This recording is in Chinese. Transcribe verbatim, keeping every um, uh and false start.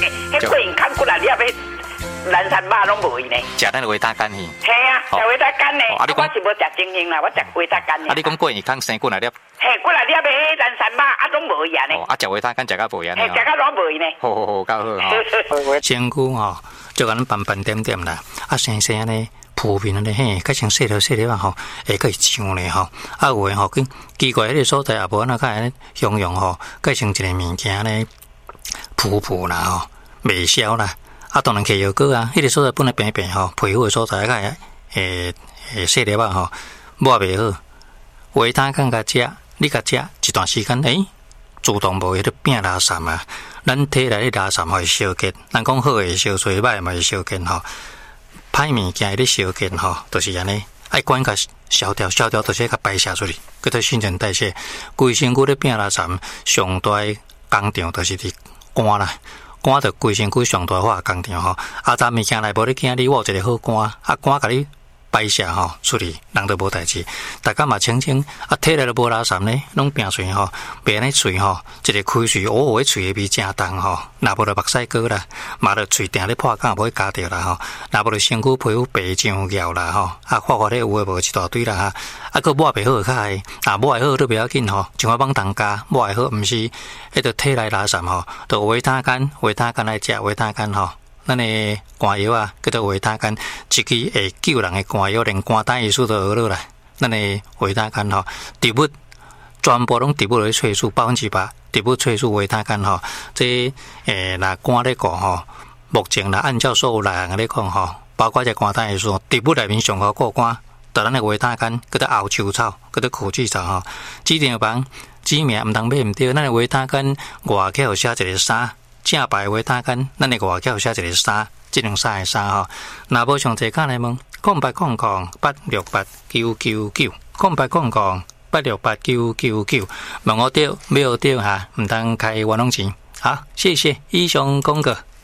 呢，迄过年砍骨来，你要要南山肉拢无呢。 食咱维他干去。 系啊，食维他干呢。啊，我是无食精英啦，我食维他干呢。 啊，你讲过年砍生骨来粒？ 嘿，骨来粒的迄南山肉啊，拢无呀呢。 哦，啊，食维他干食到无呀呢？ 嘿，食到拢无呢。 好好好，够好吼。生骨吼，就咱斑斑点点啦，啊，生生安尼。普遍咧嘿，较像细条细条啊吼，会可以上咧吼，啊有诶吼，跟奇怪迄个所在也无那个形容吼，较像一个物件咧，浮浮啦吼，未消啦，啊当然摕药膏啊，迄个所在本来平平吼，皮肤诶所在个诶诶细条啊吼，抹袂好，维他干甲食，你甲食一段时间，诶，自动无迄个变垃圾啊，咱体内的垃圾会消结，咱讲好会消除，歹嘛会消结吼。歹物件迄个消减吼，就是安尼，爱管甲消掉，消掉就是甲排泄出去，叫做新陈代谢。规身躯咧变垃圾，上大工厂就是伫肝啦，肝着规身躯上大化工厂吼。啊，咱物件内无咧惊你，我有一个好肝，啊肝甲你排泄吼出去，人都无代志。大家嘛清清，啊体内都无垃圾呢，拢平嘴吼，别安尼嘴吼，一个开喙，哦，迄嘴的味正重吼，若无就目屎膏啦，嘛着嘴定咧破干，无去加着啦吼，若无就身躯皮肤白上翘啦吼，啊发发咧有诶无一大堆啦哈，啊个抹袂好较会，啊抹会好都袂要紧吼，像我帮当家抹会好，毋是迄个体内垃圾吼，就维他干，维他干来食维他干吼。咱的肝药啊，叫做维他干，一支会救人的肝药，连肝胆医术都学落来。咱的维他干吼，植物全部拢植物的萃取，百分之百植物萃取维他干吼。这诶，若肝咧讲吼，目前啦按照所有来人咧讲吼，包括这肝胆医术，植物内面上好过肝，就咱的维他干，叫做后秋草，叫做苦苣草吼。指定房指名毋通买毋对，咱的维他干外口写一个三。正牌维他干，咱的外口写一个三，即两三个三吼。若无上济讲来问，空八空空八六八九九九，空八空空八六八九九九，问我对，没有对哈，唔当开冤枉钱。好，谢谢以上讲过。